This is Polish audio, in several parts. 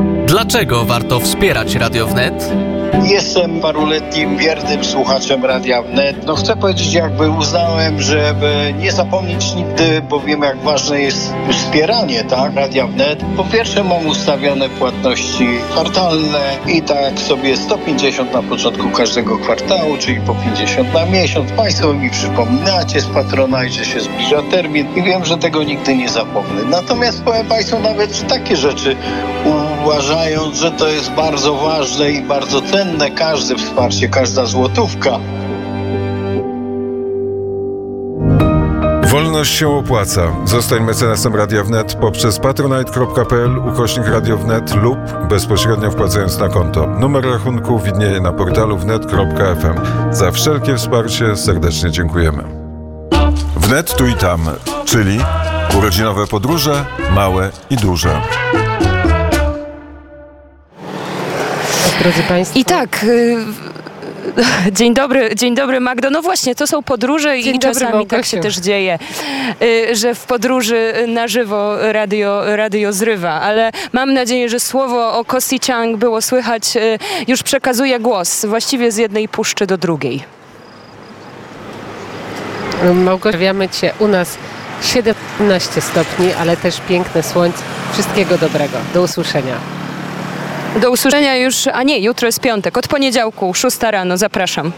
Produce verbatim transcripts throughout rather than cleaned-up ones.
Dlaczego warto wspierać Radio Wnet? Jestem paruletnim wiernym słuchaczem Radia Wnet. No chcę powiedzieć, jakby uznałem, żeby nie zapomnieć nigdy, bo wiem, jak ważne jest wspieranie, tak, Radia Wnet. Po pierwsze mam ustawione płatności kwartalne i tak sobie sto pięćdziesiąt na początku każdego kwartału, czyli po pięćdziesiąt na miesiąc. Państwo mi przypominacie z Patronite, że się zbliża termin i wiem, że tego nigdy nie zapomnę. Natomiast powiem Państwu nawet takie rzeczy, uważając, że to jest bardzo ważne i bardzo cenne, każde wsparcie, każda złotówka. Wolność się opłaca. Zostań mecenasem Radia Wnet poprzez patronite kropka p l ukośnik Radio Wnet lub bezpośrednio wpłacając na konto. Numer rachunku widnieje na portalu wnet kropka f m. Za wszelkie wsparcie serdecznie dziękujemy. Wnet tu i tam, czyli urodzinowe podróże, małe i duże. Drodzy Państwo. I tak, y, dzień dobry, dzień dobry Magdo. No właśnie, to są podróże Dzień i dobry, czasami tak się też dzieje, y, że w podróży na żywo radio, radio zrywa. Ale mam nadzieję, że słowo o Kosi Chang było słychać, y, już przekazuje głos właściwie z jednej puszczy do drugiej. Małgorzawiamy Cię u nas siedemnaście stopni, ale też piękne słońce. Wszystkiego dobrego. Do usłyszenia. Do usłyszenia już, a nie, jutro jest piątek, od poniedziałku, szósta rano, zapraszam.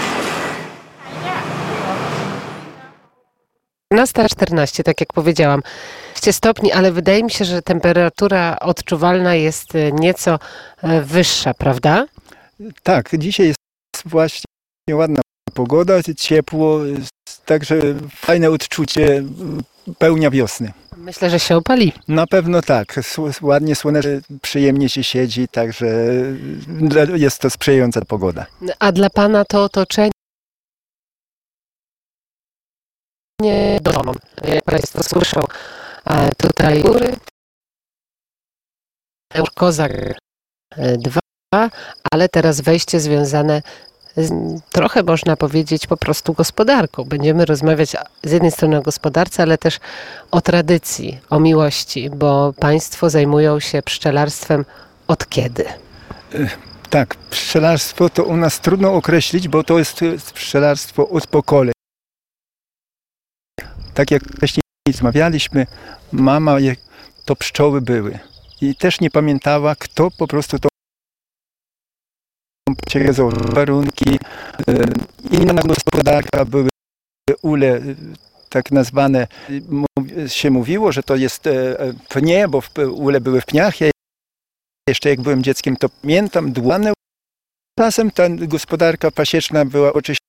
czternasta czternaście, tak jak powiedziałam, stopni, ale wydaje mi się, że temperatura odczuwalna jest nieco wyższa, prawda? Tak, dzisiaj jest właśnie ładna pogoda, ciepło, także fajne odczucie pełnia wiosny. Myślę, że się opali. Na pewno tak. Ładnie słonecznie, przyjemnie się siedzi, także jest to sprzyjająca pogoda. A dla Pana to otoczenie domem, jak Państwo słyszą, tutaj góry, Kozak dwa, ale teraz wejście związane z, trochę można powiedzieć po prostu gospodarką. Będziemy rozmawiać z jednej strony o gospodarce, ale też o tradycji, o miłości, bo Państwo zajmują się pszczelarstwem od kiedy? Tak, pszczelarstwo to u nas trudno określić, bo to jest pszczelarstwo od pokoleń. Tak jak wcześniej rozmawialiśmy, mama, to pszczoły były i też nie pamiętała, kto po prostu to warunki. Inna gospodarka były ule, tak nazwane, się mówiło, że to jest pnie, bo ule były w pniach. Ja jeszcze jak byłem dzieckiem, to pamiętam, dłane. Czasem ta gospodarka pasieczna była oczywiście.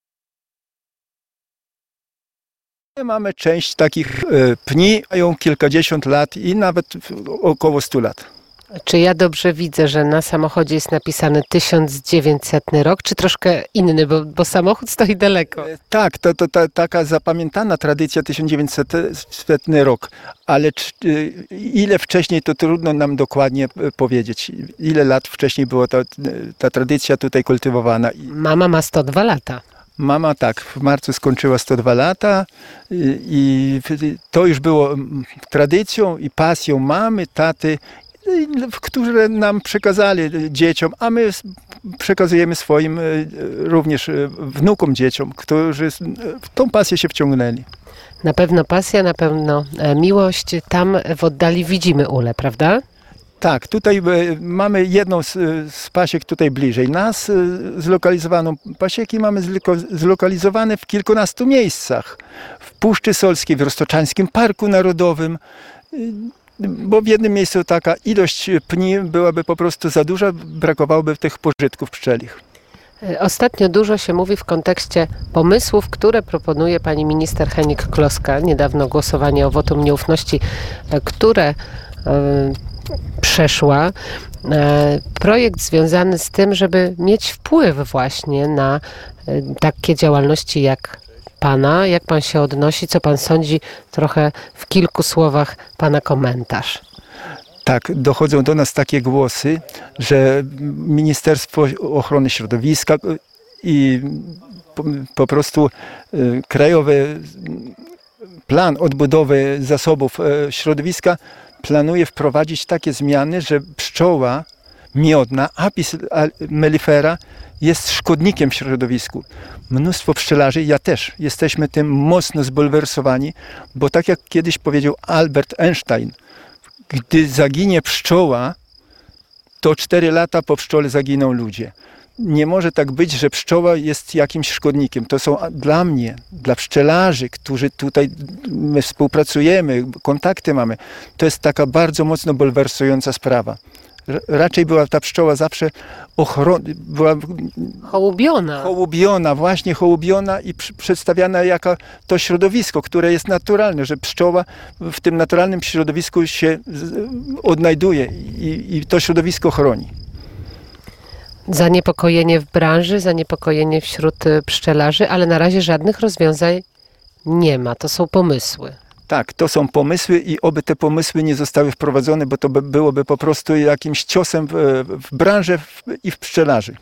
Mamy część takich pni, mają kilkadziesiąt lat i nawet około stu lat. Czy ja dobrze widzę, że na samochodzie jest napisany tysiąc dziewięćsetny rok, czy troszkę inny, bo, bo samochód stoi daleko? Tak, to, to, to taka zapamiętana tradycja tysiąc dziewięćsetny rok, ale ile wcześniej to trudno nam dokładnie powiedzieć. Ile lat wcześniej była ta, ta tradycja tutaj kultywowana. Mama ma sto dwa lata. Mama tak, w marcu skończyła sto dwa lata i, i to już było tradycją i pasją mamy, taty, które nam przekazali dzieciom, a my przekazujemy swoim również wnukom, dzieciom, którzy w tą pasję się wciągnęli. Na pewno pasja, na pewno miłość. Tam w oddali widzimy ulę, prawda? Tak, tutaj mamy jedną z, z pasiek tutaj bliżej nas, zlokalizowaną. Pasieki mamy zlokalizowane w kilkunastu miejscach. W Puszczy Solskiej, w Roztoczańskim Parku Narodowym, bo w jednym miejscu taka ilość pni byłaby po prostu za duża, brakowałoby tych pożytków pszczelich. Ostatnio dużo się mówi w kontekście pomysłów, które proponuje pani minister Hennig-Kloska. Niedawno głosowanie o wotum nieufności, które przeszła. Projekt związany z tym, żeby mieć wpływ właśnie na takie działalności jak pana. Jak pan się odnosi? Co pan sądzi? Trochę w kilku słowach pana komentarz. Tak, dochodzą do nas takie głosy, że Ministerstwo Ochrony Środowiska i po, po prostu krajowy plan odbudowy zasobów środowiska planuje wprowadzić takie zmiany, że pszczoła miodna, Apis mellifera, jest szkodnikiem w środowisku. Mnóstwo pszczelarzy, ja też, jesteśmy tym mocno zbulwersowani, bo tak jak kiedyś powiedział Albert Einstein, gdy zaginie pszczoła, to cztery lata po pszczole zaginą ludzie. Nie może tak być, że pszczoła jest jakimś szkodnikiem. To są dla mnie, dla pszczelarzy, którzy tutaj my współpracujemy, kontakty mamy, to jest taka bardzo mocno bulwersująca sprawa. Raczej była ta pszczoła zawsze ochron... była Hołubiona. hołubiona, właśnie hołubiona i przedstawiana jako to środowisko, które jest naturalne, że pszczoła w tym naturalnym środowisku się odnajduje i, i to środowisko chroni. Zaniepokojenie w branży, zaniepokojenie wśród pszczelarzy, ale na razie żadnych rozwiązań nie ma. To są pomysły. Tak, to są pomysły i oby te pomysły nie zostały wprowadzone, bo to by, byłoby po prostu jakimś ciosem w, w branżę i w pszczelarzy.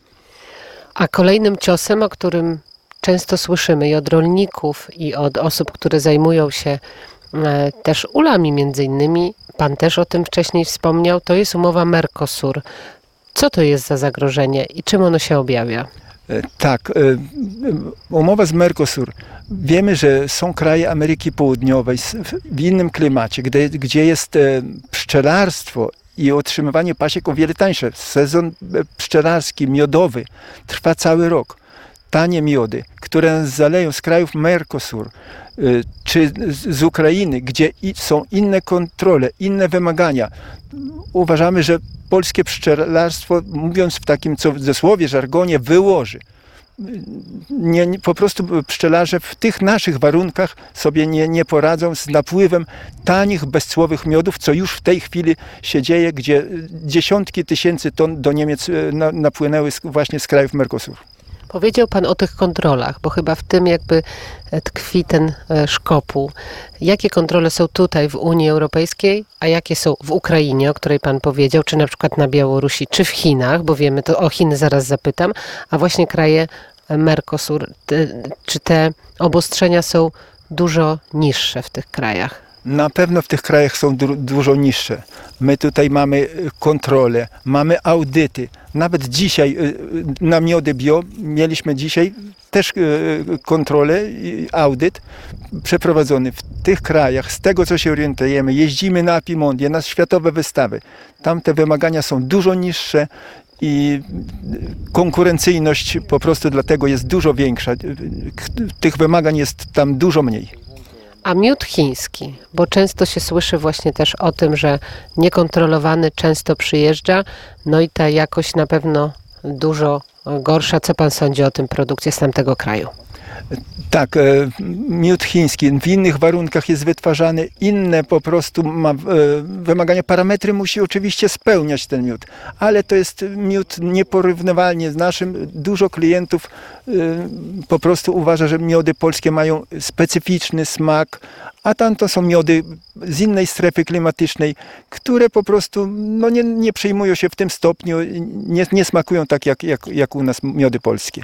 A kolejnym ciosem, o którym często słyszymy i od rolników, i od osób, które zajmują się e, też ulami między innymi, pan też o tym wcześniej wspomniał, to jest umowa Mercosur. Co to jest za zagrożenie i czym ono się objawia? Tak, umowa z Mercosur. Wiemy, że są kraje Ameryki Południowej w innym klimacie, gdzie, gdzie jest pszczelarstwo i otrzymywanie pasiek o wiele tańsze. Sezon pszczelarski, miodowy trwa cały rok. Tanie miody, które nas zaleją z krajów Mercosur, czy z Ukrainy, gdzie są inne kontrole, inne wymagania. Uważamy, że polskie pszczelarstwo, mówiąc w takim cudzysłowie, żargonie, wyłoży. Nie, nie, po prostu pszczelarze w tych naszych warunkach sobie nie, nie poradzą z napływem tanich, bezcłowych miodów, co już w tej chwili się dzieje, gdzie dziesiątki tysięcy ton do Niemiec na, napłynęły z, właśnie z krajów Mercosur. Powiedział pan o tych kontrolach, bo chyba w tym jakby tkwi ten szkopuł. Jakie kontrole są tutaj w Unii Europejskiej, a jakie są w Ukrainie, o której pan powiedział, czy na przykład na Białorusi, czy w Chinach, bo wiemy, to o Chiny zaraz zapytam, a właśnie kraje Mercosur, czy te obostrzenia są dużo niższe w tych krajach? Na pewno w tych krajach są du- dużo niższe. My tutaj mamy kontrole, mamy audyty. Nawet dzisiaj na miody bio mieliśmy dzisiaj też kontrolę i audyt przeprowadzony w tych krajach. Z tego, co się orientujemy, jeździmy na Apimondię, na światowe wystawy. Tam te wymagania są dużo niższe i konkurencyjność po prostu dlatego jest dużo większa. Tych wymagań jest tam dużo mniej. A miód chiński, bo często się słyszy właśnie też o tym, że niekontrolowany często przyjeżdża, no i ta jakość na pewno dużo gorsza. Co pan sądzi o tym produkcie z tamtego kraju? Tak, miód chiński w innych warunkach jest wytwarzany, inne po prostu ma wymagania, parametry musi oczywiście spełniać ten miód, ale to jest miód nieporównywalnie z naszym. Dużo klientów po prostu uważa, że miody polskie mają specyficzny smak, a tam to są miody z innej strefy klimatycznej, które po prostu no, nie, nie przyjmują się w tym stopniu, nie, nie smakują tak jak, jak, jak u nas miody polskie.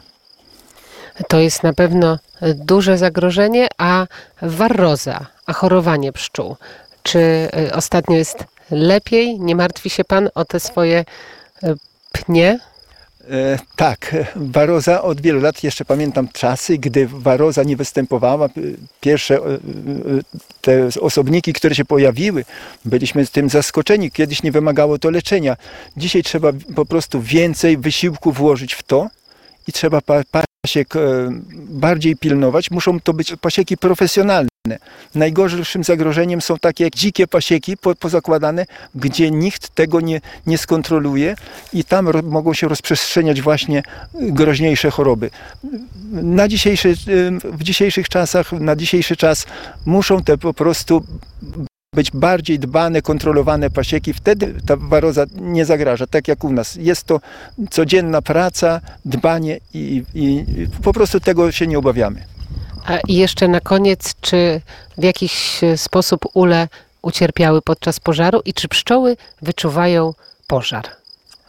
To jest na pewno duże zagrożenie, a warroza, a chorowanie pszczół. Czy ostatnio jest lepiej? Nie martwi się pan o te swoje pnie? E, tak, waroza od wielu lat, jeszcze pamiętam czasy, gdy waroza nie występowała. Pierwsze te osobniki, które się pojawiły, byliśmy z tym zaskoczeni. Kiedyś nie wymagało to leczenia. Dzisiaj trzeba po prostu więcej wysiłku włożyć w to i trzeba pasiek bardziej pilnować. Muszą to być pasieki profesjonalne. Najgorszym zagrożeniem są takie jak dzikie pasieki po, pozakładane, gdzie nikt tego nie, nie skontroluje i tam ro, mogą się rozprzestrzeniać właśnie groźniejsze choroby. Na dzisiejszy, w dzisiejszych czasach, na dzisiejszy czas muszą te po prostu być bardziej dbane, kontrolowane pasieki. Wtedy ta waroza nie zagraża, tak jak u nas. Jest to codzienna praca, dbanie i, i po prostu tego się nie obawiamy. A i jeszcze na koniec, czy w jakiś sposób ule ucierpiały podczas pożaru i czy pszczoły wyczuwają pożar?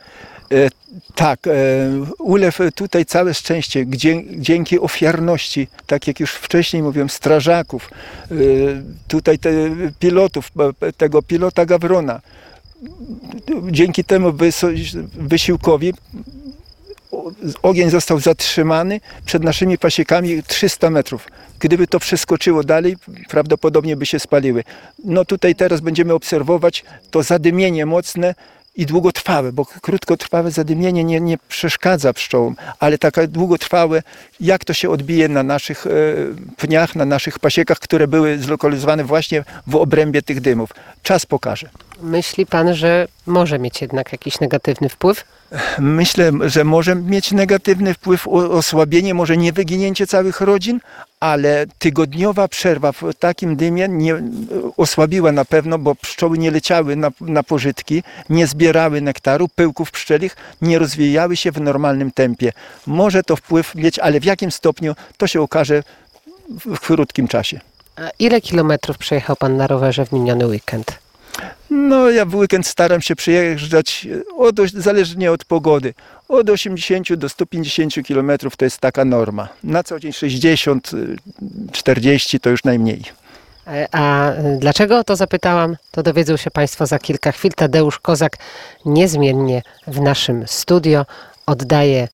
E, tak, e, ulew tutaj całe szczęście, gdzie, dzięki ofiarności, tak jak już wcześniej mówiłem, strażaków, e, tutaj te pilotów, e, tego pilota Gawrona, dzięki temu wyso- wysiłkowi ogień został zatrzymany przed naszymi pasiekami trzysta metrów. Gdyby to przeskoczyło dalej, prawdopodobnie by się spaliły. No tutaj teraz będziemy obserwować to zadymienie mocne i długotrwałe, bo krótkotrwałe zadymienie nie, nie przeszkadza pszczołom, ale takie długotrwałe, jak to się odbije na naszych e, pniach, na naszych pasiekach, które były zlokalizowane właśnie w obrębie tych dymów. Czas pokaże. Myśli pan, że może mieć jednak jakiś negatywny wpływ? Myślę, że może mieć negatywny wpływ, osłabienie, może nie wyginięcie całych rodzin, ale tygodniowa przerwa w takim dymie nie osłabiła na pewno, bo pszczoły nie leciały na, na pożytki, nie zbierały nektaru, pyłków pszczelich, nie rozwijały się w normalnym tempie. Może to wpływ mieć, ale w jakim stopniu, to się okaże w krótkim czasie. A ile kilometrów przejechał pan na rowerze w miniony weekend? No ja w weekend staram się przyjeżdżać, od, zależnie od pogody, od osiemdziesięciu do stu pięćdziesięciu kilometrów to jest taka norma. Na co dzień sześćdziesiąt, czterdzieści to już najmniej. A dlaczego o to zapytałam, to dowiedzą się państwo za kilka chwil. Tadeusz Kozak niezmiennie w naszym studio oddaje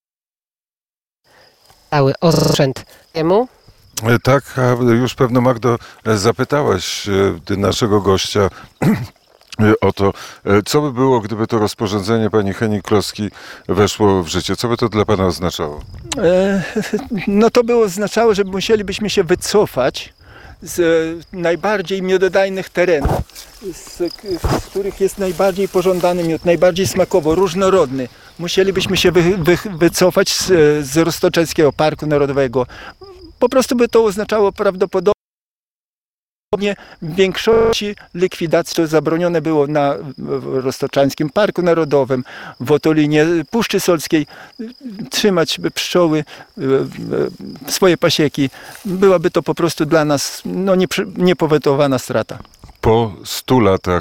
cały osprzęt jemu. Tak, a już pewno, Magdo, zapytałaś e, naszego gościa o to, e, co by było, gdyby to rozporządzenie pani Hennig-Kloski weszło w życie. Co by to dla pana oznaczało? E, no to by oznaczało, że musielibyśmy się wycofać z najbardziej miododajnych terenów, z, z których jest najbardziej pożądany miód, najbardziej smakowo, różnorodny. Musielibyśmy się wy, wy, wycofać z, z Roztoczeńskiego Parku Narodowego. Po prostu by to oznaczało prawdopodobnie w większości likwidacji. To zabronione było na w Roztoczańskim Parku Narodowym, w otolinie Puszczy Solskiej. Trzymać pszczoły, swoje pasieki. Byłaby to po prostu dla nas no, niepowetowana strata. Po stu latach